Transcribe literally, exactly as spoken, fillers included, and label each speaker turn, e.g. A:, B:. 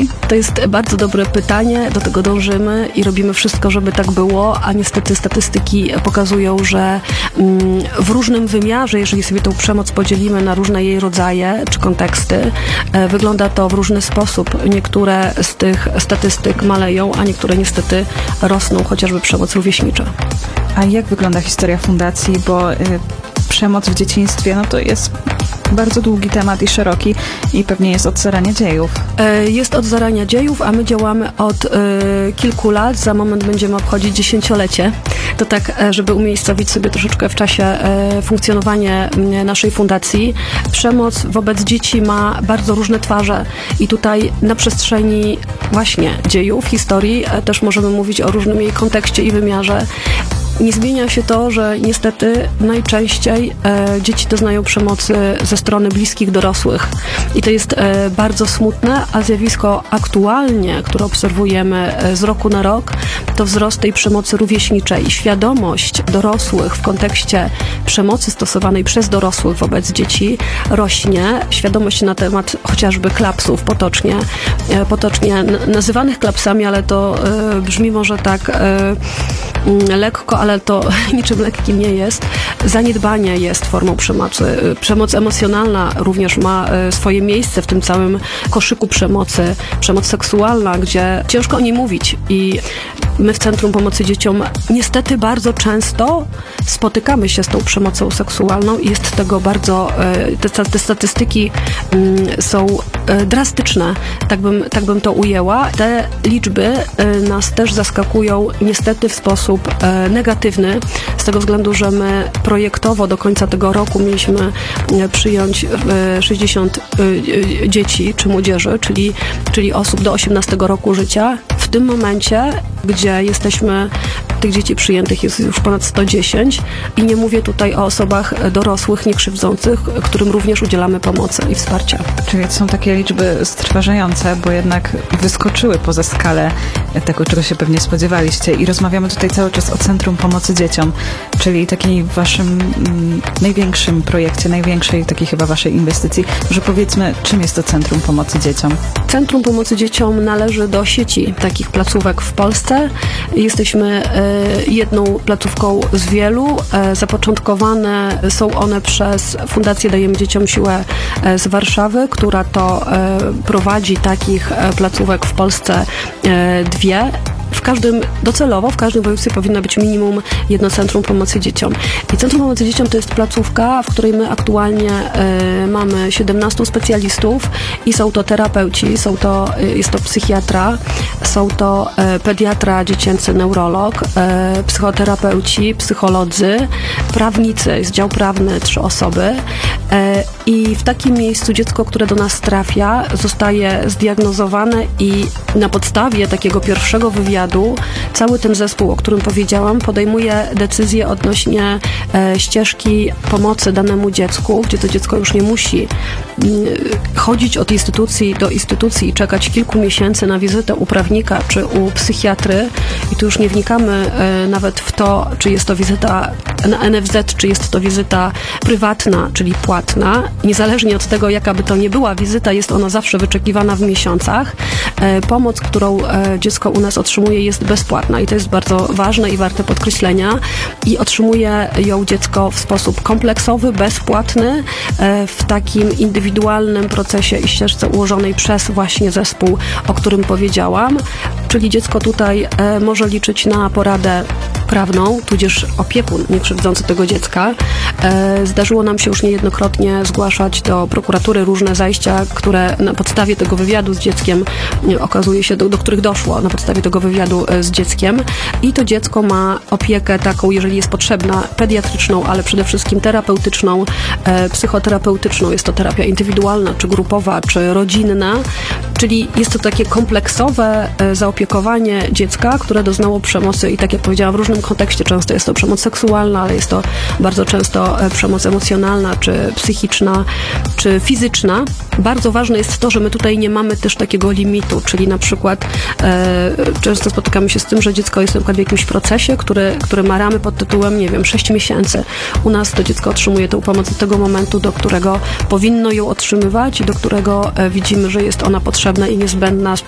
A: fundacji?
B: To jest bardzo dobre pytanie, do tego dążymy i robimy wszystko, żeby tak było, a niestety statystyki pokazują, że mm, w różnym wymiarze, jeżeli sobie tą przemoc podzielimy na różne jej rodzaje czy konteksty, e, wygląda to w różny sposób. Niektóre z tych statystyk maleją, a niektóre niestety rosną, chociażby przemoc rówieśnicza.
A: A jak wygląda historia fundacji, bo y, przemoc w dzieciństwie, no to jest bardzo długi temat i szeroki i pewnie jest od zarania dziejów.
B: Jest od zarania dziejów, a my działamy od y, kilku lat. Za moment będziemy obchodzić dziesięciolecie. To tak, żeby umiejscowić sobie troszeczkę w czasie y, funkcjonowanie naszej fundacji. Przemoc wobec dzieci ma bardzo różne twarze i tutaj na przestrzeni właśnie dziejów, historii y, też możemy mówić o różnym jej kontekście i wymiarze. Nie zmienia się to, że niestety najczęściej e, dzieci doznają przemocy ze strony bliskich dorosłych. I to jest e, bardzo smutne, a zjawisko aktualnie, które obserwujemy e, z roku na rok, to wzrost tej przemocy rówieśniczej. Świadomość dorosłych w kontekście przemocy stosowanej przez dorosłych wobec dzieci rośnie. Świadomość na temat chociażby klapsów potocznie, e, potocznie n- nazywanych klapsami, ale to e, brzmi może tak e, lekko, ale to niczym lekkim nie jest. Zaniedbanie jest formą przemocy. Przemoc emocjonalna również ma swoje miejsce w tym całym koszyku przemocy. Przemoc seksualna, gdzie ciężko o niej mówić i my w Centrum Pomocy Dzieciom niestety bardzo często spotykamy się z tą przemocą seksualną i jest tego bardzo, te, te statystyki są drastyczne, tak bym, tak bym to ujęła. Te liczby nas też zaskakują niestety w sposób negatywny, z tego względu, że my projektowo do końca tego roku mieliśmy przyjąć sześćdziesiąt dzieci czy młodzieży, czyli, czyli osób do osiemnastego roku życia. W tym momencie, gdzie jesteśmy, tych dzieci przyjętych jest już ponad sto dziesięć i nie mówię tutaj o osobach dorosłych, niekrzywdzących, którym również udzielamy pomocy i wsparcia.
A: Czyli to są takie liczby strważające, bo jednak wyskoczyły poza skalę tego, czego się pewnie spodziewaliście i rozmawiamy tutaj cały czas o Centrum Pomocy Dzieciom, czyli takiej waszym mm, największym projekcie, największej takiej chyba waszej inwestycji. Może powiedzmy, czym jest to Centrum Pomocy Dzieciom?
B: Centrum Pomocy Dzieciom należy do sieci takich placówek w Polsce. Jesteśmy jedną placówką z wielu. Zapoczątkowane są one przez Fundację Dajemy Dzieciom Siłę z Warszawy, która to prowadzi takich placówek w Polsce dwie. W każdym, docelowo w każdym województwie powinno być minimum jedno Centrum Pomocy Dzieciom. I Centrum Pomocy Dzieciom to jest placówka, w której my aktualnie y, mamy siedemnastu specjalistów i są to terapeuci, są to, y, jest to psychiatra, są to y, pediatra dziecięcy, neurolog, y, psychoterapeuci, psycholodzy, prawnicy, jest dział prawny, trzy osoby. Y, I w takim miejscu dziecko, które do nas trafia, zostaje zdiagnozowane i na podstawie takiego pierwszego wywiadu cały ten zespół, o którym powiedziałam, podejmuje decyzję odnośnie e, ścieżki pomocy danemu dziecku, gdzie to dziecko już nie musi m, chodzić od instytucji do instytucji i czekać kilku miesięcy na wizytę u prawnika czy u psychiatry i tu już nie wnikamy e, nawet w to, czy jest to wizyta na N F Z, czy jest to wizyta prywatna, czyli płatna. Niezależnie od tego, jaka by to nie była wizyta, jest ona zawsze wyczekiwana w miesiącach. E, pomoc, którą e, dziecko u nas otrzymuje, jest bezpłatna i to jest bardzo ważne i warte podkreślenia i otrzymuje ją dziecko w sposób kompleksowy, bezpłatny, w takim indywidualnym procesie i ścieżce ułożonej przez właśnie zespół, o którym powiedziałam, czyli dziecko tutaj może liczyć na poradę prawną, tudzież opiekun niekrzywdzący tego dziecka. Zdarzyło nam się już niejednokrotnie zgłaszać do prokuratury różne zajścia, które na podstawie tego wywiadu z dzieckiem okazuje się, do, do których doszło na podstawie tego wywiadu z dzieckiem i to dziecko ma opiekę taką, jeżeli jest potrzebna, pediatryczną, ale przede wszystkim terapeutyczną, psychoterapeutyczną. Jest to terapia indywidualna, czy grupowa, czy rodzinna, czyli jest to takie kompleksowe zaopiekowanie dziecka, które doznało przemocy i tak jak powiedziałam, w różnym kontekście. Często jest to przemoc seksualna, ale jest to bardzo często przemoc emocjonalna, czy psychiczna, czy fizyczna. Bardzo ważne jest to, że my tutaj nie mamy też takiego limitu, czyli na przykład e, często spotykamy się z tym, że dziecko jest na przykład w jakimś procesie, który, który ma ramy pod tytułem, nie wiem, sześć miesięcy. U nas to dziecko otrzymuje tę pomoc do tego momentu, do którego powinno ją otrzymywać i do którego e, widzimy, że jest ona potrzebna i niezbędna z